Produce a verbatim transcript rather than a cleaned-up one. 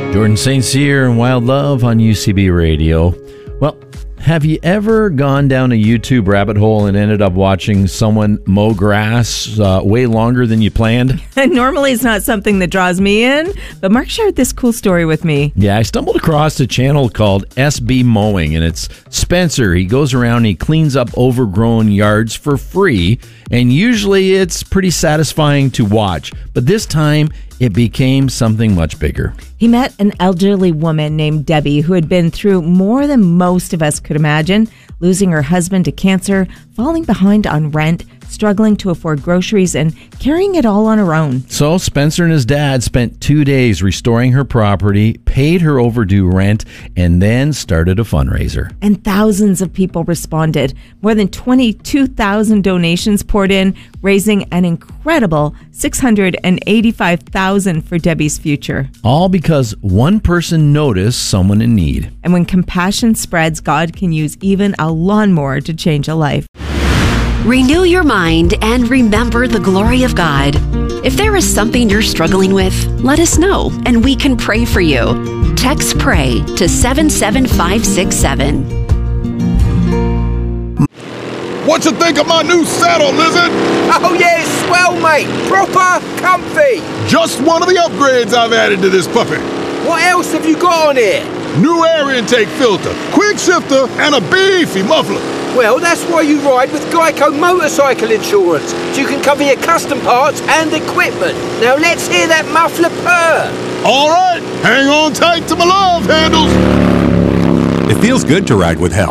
Jordan Saint Cyr and Wild Love on U C B Radio. Well, have you ever gone down a YouTube rabbit hole and ended up watching someone mow grass uh, way longer than you planned? Normally, it's not something that draws me in, but Mark shared this cool story with me. Yeah, I stumbled across a channel called S B Mowing, and it's Spencer. He goes around and he cleans up overgrown yards for free, and usually it's pretty satisfying to watch. But this time, it became something much bigger. He met an elderly woman named Debbie who had been through more than most of us could imagine, losing her husband to cancer, falling behind on rent, struggling to afford groceries, and carrying it all on her own. So Spencer and his dad spent two days restoring her property, paid her overdue rent, and then started a fundraiser. And thousands of people responded. More than twenty-two thousand donations poured in, raising an incredible six hundred eighty-five thousand dollars for Debbie's future. All because one person noticed someone in need. And when compassion spreads, God can use even a lawnmower to change a life. Renew your mind and remember the glory of God. If there is something you're struggling with, let us know and we can pray for you. Text PRAY to seven seven five six seven. What you think of my new saddle, Lizard? Oh yeah, it's swell, mate. Proper comfy. Just one of the upgrades I've added to this puppy. What else have you got on here? New air intake filter, quick shifter, and a beefy muffler. Well, that's why you ride with Geico Motorcycle Insurance, so you can cover your custom parts and equipment. Now let's hear that muffler purr. All right, hang on tight to my love handles. It feels good to ride with Hell.